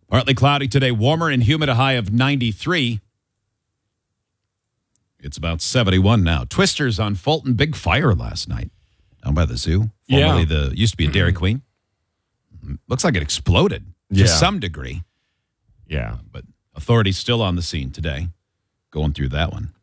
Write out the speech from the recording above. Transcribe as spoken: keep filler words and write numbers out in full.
Partly cloudy today, warmer and humid, a high of ninety-three. It's about seventy-one now. Twisters on Fulton, big fire last night down by the zoo. Formerly Yeah. the used to be a Dairy Queen. Looks like it exploded to Yeah. some degree. Yeah. But authorities still on the scene today, going through that one.